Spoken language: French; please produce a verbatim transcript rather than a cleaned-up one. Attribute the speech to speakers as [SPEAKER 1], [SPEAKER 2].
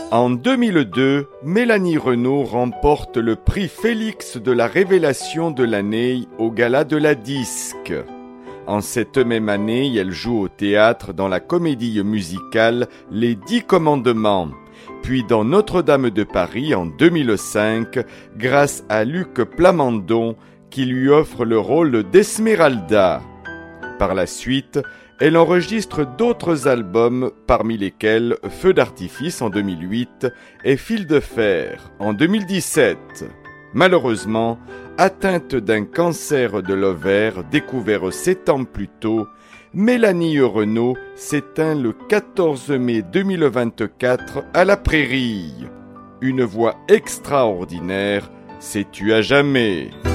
[SPEAKER 1] En deux mille deux, Mélanie Renaud remporte le prix Félix de la révélation de l'année au Gala de la Disque. En cette même année, elle joue au théâtre dans la comédie musicale Les Dix Commandements, puis dans Notre-Dame de Paris en deux mille cinq, grâce à Luc Plamondon qui lui offre le rôle d'Esmeralda. Par la suite, elle enregistre d'autres albums, parmi lesquels Feu d'artifice en deux mille huit et Fil de fer en deux mille dix-sept. Malheureusement, atteinte d'un cancer de l'ovaire découvert sept ans plus tôt, Mélanie Renaud s'éteint le quatorze mai deux mille vingt-quatre à la Prairie. Une voix extraordinaire, c'est tu à jamais.